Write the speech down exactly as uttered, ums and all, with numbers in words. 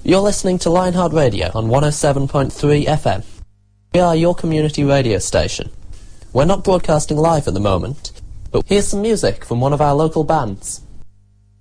You're listening to Lionheart Radio on one oh seven point three F M. We are your community radio station. We're not broadcasting live at the moment, but here's some music from one of our local bands.